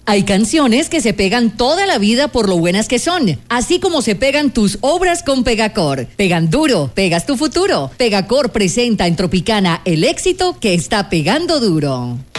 Hay canciones que se pegan toda la vida por lo buenas que son, así como se pegan tus obras con Pegacor. Pegan duro, pegas tu futuro. Pegacor presenta en Tropicana el éxito que está pegando duro.